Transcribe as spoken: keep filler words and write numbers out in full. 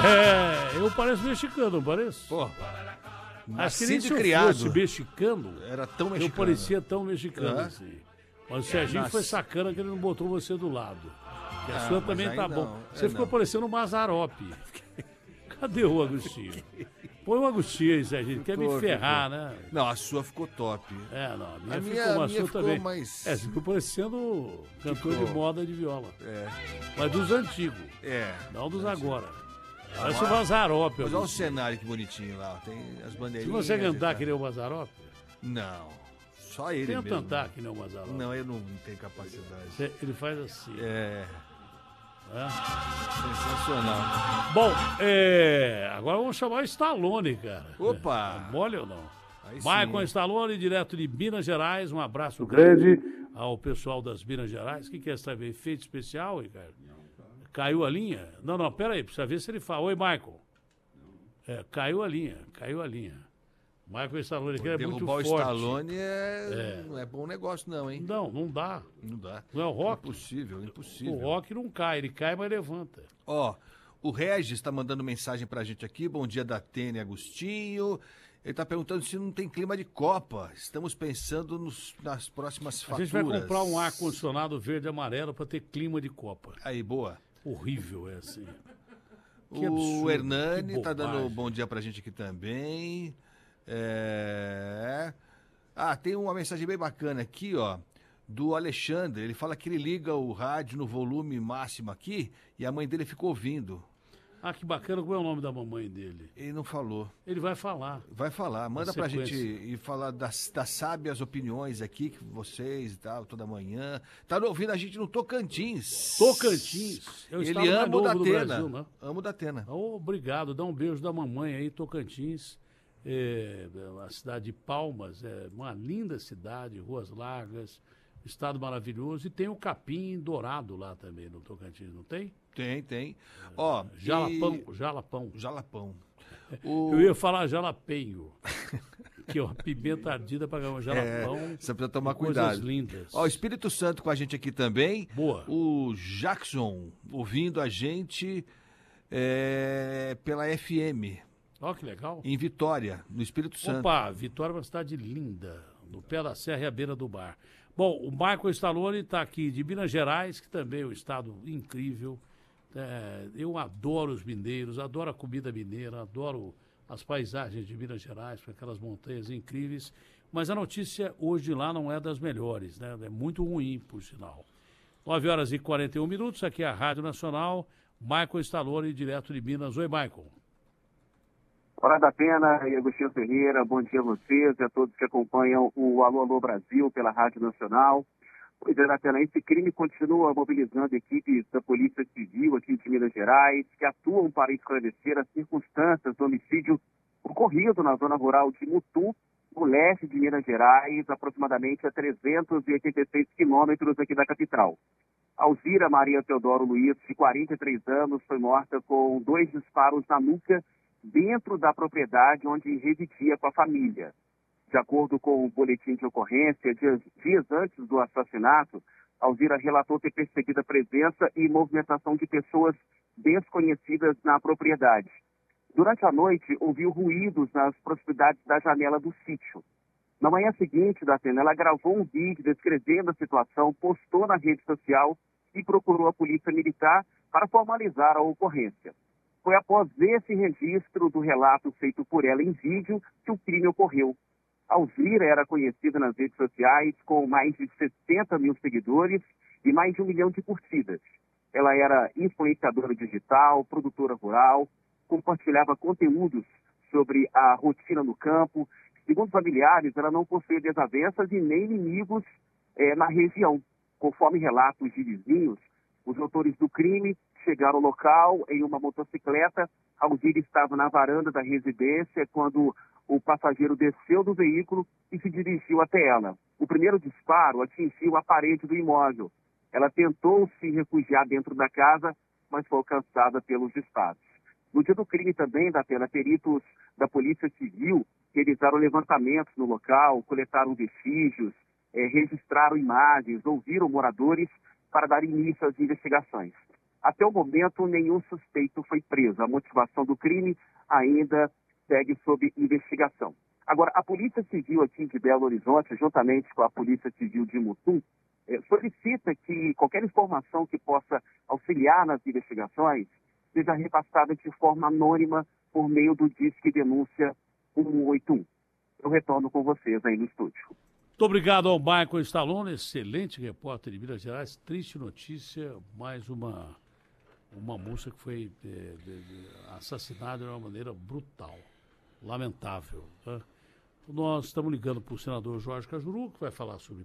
É, eu pareço mexicano, não pareço? Pô, Acho que nem se nascido e eu criado. fosse mexicano, Era tão eu mexicano. parecia tão mexicano Hã? assim. Mas o Serginho nas- foi sacana que ele não botou você do lado. E a Ah, sua mas também aí tá não, bom. é Você ficou não. parecendo o Mazarope. Cadê o Agostinho? Põe o Agostinho aí, Serginho. Quer me Ficou, ferrar, ficou. né? Não, a sua ficou top. É, não. A minha, A ficou, minha- mas a a minha sua ficou também. mais- É, você ficou parecendo cantor Ficou. de moda de viola. É. Mas dos antigos, É. não dos agora. Parece o Agora- Mazarope. Mas olha o Agostinho. cenário que bonitinho lá. Tem as Se bandeirinhas. você e cantar tal. que nem o Mazarope, Não. Só ele tenta mesmo. cantar que nem o Mazarope. Não, eu não tenho capacidade. Você- Ele faz assim. É. Né? Sensacional. Bom, é, agora vamos chamar o Stallone, cara. Opa! É, mole ou não? Aí sim, Michael hein? Stallone, direto de Minas Gerais. Um abraço grande ao pessoal das Minas Gerais. O que, que é essa vez? Efeito especial, Ricardo? Caiu a linha? Não, não, pera aí, precisa ver se ele fala. Oi, Michael. É, caiu a linha, caiu a linha. Michael Stallone aqui é muito Derrubar o forte. Stallone é... É. não é bom negócio, não, hein? Não, não dá. Não dá. Não é o rock? Impossível, impossível. O rock não cai, ele cai, mas levanta. Ó, o Regis está mandando mensagem pra gente aqui. Bom dia, Datena e Agostinho. Ele tá perguntando se não tem clima de Copa. Estamos pensando nos- nas próximas A faturas. gente vai comprar um ar-condicionado verde e amarelo para ter clima de Copa. Aí, boa. Horrível é assim. Que o absurdo, Hernani que tá dando bobagem. bom dia pra gente aqui também. É... Ah, tem uma mensagem bem bacana aqui, ó, do Alexandre. Ele fala que ele liga o rádio no volume máximo aqui e a mãe dele ficou ouvindo. Ah, que bacana, qual é o nome da mamãe dele? Ele não falou. Ele vai falar. Vai falar, manda pra gente sequência. e falar das, das sábias opiniões aqui que vocês e tal, toda manhã. Tá ouvindo a gente no Tocantins. Tocantins. Eu Ele estava mais ama o novo do Datena. Brasil, né? Ama o Datena. Oh, obrigado, dá um beijo da mamãe aí, Tocantins. É, a cidade de Palmas, é uma linda cidade, ruas largas, estado maravilhoso. E tem o Capim Dourado lá também no Tocantins, não tem? Tem, tem. Ó, Jalapão, e- Jalapão. Jalapão. O... Eu ia falar jalapeño, que é uma pimenta ardida para ganhar um jalapão. É, você precisa tomar com coisas cuidado. lindas. Ó, o Espírito Santo com a gente aqui também. Boa. O Jackson ouvindo a gente é, pela F M Ó, que legal. em Vitória, no Espírito Santo. Opa, Vitória é uma cidade linda, no pé da serra e à beira do mar. Bom, o Michael Stallone está aqui de Minas Gerais, que também é um estado incrível. É, eu adoro os mineiros, adoro a comida mineira, adoro as paisagens de Minas Gerais, com aquelas montanhas incríveis. Mas a notícia hoje de lá não é das melhores, né? É muito ruim, por sinal. nove horas e quarenta e um minutos, aqui é a Rádio Nacional. Michael Stallone, direto de Minas. Oi, Michael. Hora da Pena e Agostinho Ferreira, bom dia a vocês e a todos que acompanham o Alô Alô Brasil pela Rádio Nacional. Pois é, da Pena, esse crime continua mobilizando equipes da Polícia Civil aqui de Minas Gerais, que atuam para esclarecer as circunstâncias do homicídio ocorrido na zona rural de Mutum, no leste de Minas Gerais, aproximadamente a trezentos e oitenta e seis quilômetros aqui da capital. Alzira Maria Teodoro Luiz, de quarenta e três anos, foi morta com dois disparos na nuca dentro da propriedade onde residia com a família. De acordo com o boletim de ocorrência, dias, dias antes do assassinato, Alzira relatou ter percebido a presença e movimentação de pessoas desconhecidas na propriedade. Durante a noite, ouviu ruídos nas proximidades da janela do sítio. Na manhã seguinte, Datena, ela gravou um vídeo descrevendo a situação, postou na rede social e procurou a polícia militar para formalizar a ocorrência. Foi após esse registro do relato feito por ela em vídeo que o crime ocorreu. Alzira era conhecida nas redes sociais com mais de sessenta mil seguidores e mais de um milhão de curtidas. Ela era influenciadora digital, produtora rural, compartilhava conteúdos sobre a rotina no campo. Segundo familiares, ela não possuía desavenças e nem inimigos eh, na região. Conforme relatos de vizinhos, os autores do crime chegaram ao local em uma motocicleta. Alzira estava na varanda da residência quando o passageiro desceu do veículo e se dirigiu até ela. O primeiro disparo atingiu a parede do imóvel. Ela tentou se refugiar dentro da casa, mas foi alcançada pelos disparos. No dia do crime também, da pena, peritos da Polícia Civil realizaram levantamentos no local, coletaram vestígios, eh, registraram imagens, ouviram moradores para dar início às investigações. Até o momento, nenhum suspeito foi preso. A motivação do crime ainda segue sob investigação. Agora, a Polícia Civil aqui de Belo Horizonte, juntamente com a Polícia Civil de Mutum, eh, solicita que qualquer informação que possa auxiliar nas investigações seja repassada de forma anônima por meio do Disque Denúncia um um oito um. Eu retorno com vocês aí no estúdio. Muito obrigado ao Michael Stallone, excelente repórter de Minas Gerais. Triste notícia, mais uma, uma moça que foi é, de, de, assassinada de uma maneira brutal, lamentável. Né? Nós estamos ligando para o senador Jorge Cajuru, que vai falar sobre